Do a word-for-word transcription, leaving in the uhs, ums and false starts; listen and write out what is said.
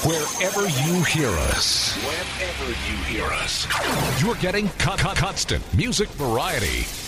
Wherever you hear us, wherever you hear us, you're getting co- co- constant music variety.